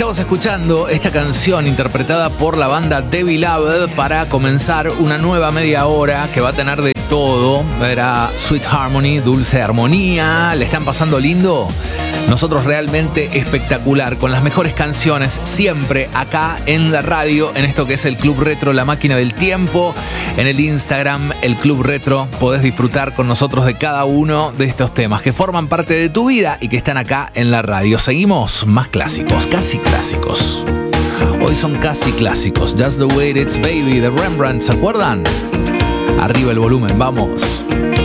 Estamos escuchando esta canción interpretada por la banda The Beloved para comenzar una nueva media hora que va a tener de todo. Verá Sweet Harmony, dulce armonía. ¿Le están pasando lindo? Nosotros realmente espectacular, con las mejores canciones siempre acá en la radio, en esto que es el Club Retro, la máquina del tiempo. En el Instagram, el Club Retro, podés disfrutar con nosotros de cada uno de estos temas que forman parte de tu vida y que están acá en la radio. Seguimos, más clásicos, casi clásicos. Hoy son casi clásicos. Just the Way It Is, Baby, de Rembrandt, ¿se acuerdan? Arriba el volumen, vamos.